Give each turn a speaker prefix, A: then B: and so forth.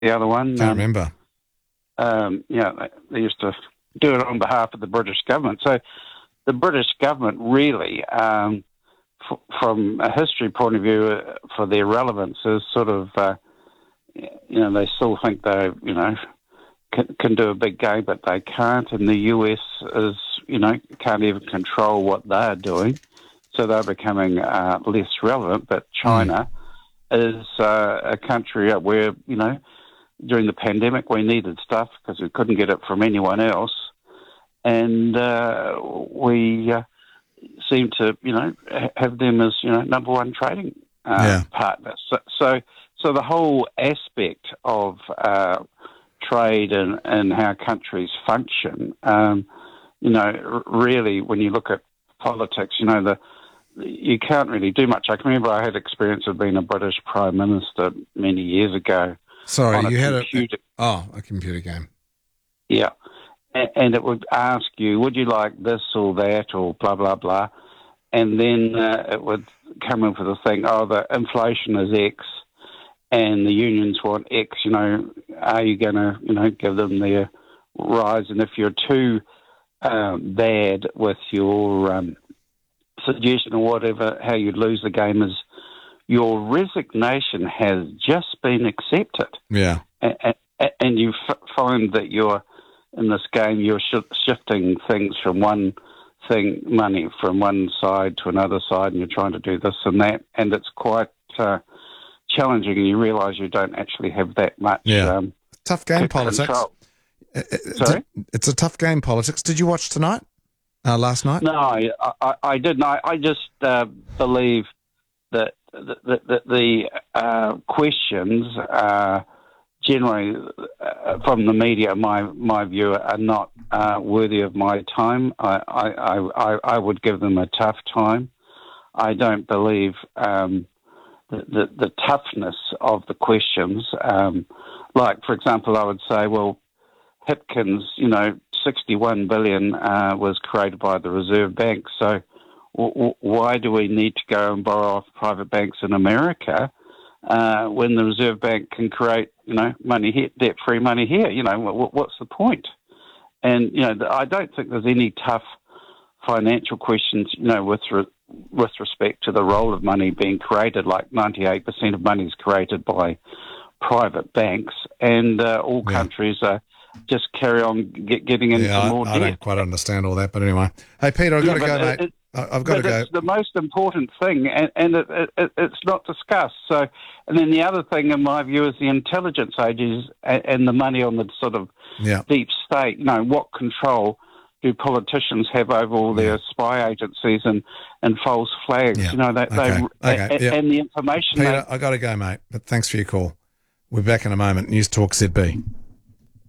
A: the other one.
B: Can't remember.
A: They used to do it on behalf of the British government. So the British government really, from a history point of view, for their relevance, is sort of, they still think they, can do a big game, but they can't. And the US is, can't even control what they're doing. So they're becoming less relevant. But China is a country where, during the pandemic we needed stuff because we couldn't get it from anyone else. And we seem to, have them as, number one trading partner. So the whole aspect of trade and how countries function, really, when you look at politics, you can't really do much. I can remember I had experience of being a British Prime Minister many years ago.
B: Sorry, you had
A: a
B: computer game.
A: Yeah. And it would ask you, would you like this or that or blah, blah, blah. And then it would come in for the thing, the inflation is X and the unions want X, are you going to, give them their rise? And if you're too bad with your suggestion or whatever, how you'd lose the game is your resignation has just been accepted.
B: Yeah.
A: And you find that you're, in this game, you're shifting things from money from one side to another side, and you're trying to do this and that, and it's quite challenging, and you realise you don't actually have that much
B: tough game, politics.
A: Sorry?
B: It's a tough game, politics. Did you watch tonight? Last night?
A: No, I didn't. I just believe that the questions generally from the media, my view, are not worthy of my time. I would give them a tough time. I don't believe the toughness of the questions. Like, for example, I would say, well, Hipkins, 61 billion was created by the Reserve Bank. So why do we need to go and borrow off private banks in America when the Reserve Bank can create, money here, debt-free money here? What's the point? And, I don't think there's any tough financial questions, with respect to the role of money being created. Like 98% of money is created by private banks, and all countries are just carry on getting into more debt.
B: I don't quite understand all that, but anyway. Hey, Peter, I've got to go, mate. I've got to go.
A: It's the most important thing, and it's not discussed. So, and then the other thing, in my view, is the intelligence ages and the money on the sort of deep state. What control do politicians have over all their spy agencies and false flags? And the information.
B: Peter, I've got to go, mate. But thanks for your call. We're back in a moment. News Talk ZB.